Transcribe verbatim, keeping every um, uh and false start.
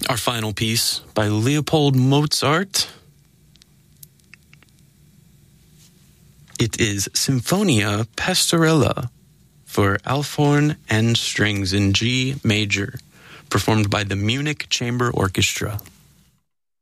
Our final piece by Leopold Mozart. It is Sinfonia Pastorella for alto horn and strings in G major, performed by the Munich Chamber Orchestra.